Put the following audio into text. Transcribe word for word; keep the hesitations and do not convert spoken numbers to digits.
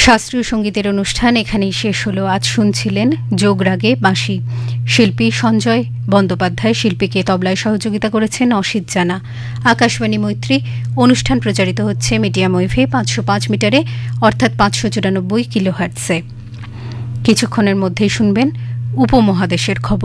শাস্ত্রীয় সঙ্গীতের অনুষ্ঠান এখানেই শেষ হলো। আজ শুনছিলেন যোগরাগে বাঁশি। শিল্পী সঞ্জয় বন্দ্যোপাধ্যায়, শিল্পীকে তবলায় সহযোগিতা করেছেন অসিত জানা। আকাশবাণী মৈত্রী অনুষ্ঠান প্রচারিত হচ্ছে মিডিয়াম ওয়েভে পাঁচশো পাঁচ মিটারে অর্থাৎ পাঁচশো চুরানব্বই কিলোহার্টসে। কিছুক্ষণের মধ্যেই শুনবেন উপমহাদেশের খবর।